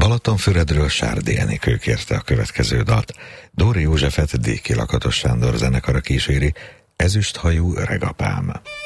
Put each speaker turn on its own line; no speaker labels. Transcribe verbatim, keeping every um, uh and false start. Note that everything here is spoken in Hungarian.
Balatonfüredről Sárdi Enikő kérte a következő dalt. Dóri Józsefet Déki Lakatos Sándor zenekara kíséri, Ezüsthajú öregapám.